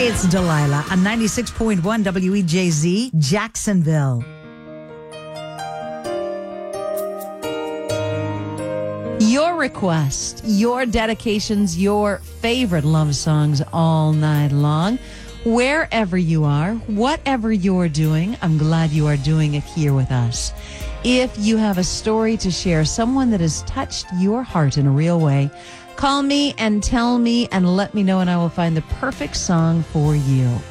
Hi, it's Delilah on 96.1 WEJZ, Jacksonville. Your request, your dedications, your favorite love songs all night long. Wherever you are, whatever you're doing, I'm glad you are doing it here with us. If you have a story to share, someone that has touched your heart in a real way, call me and tell me and let me know, and I will find the perfect song for you.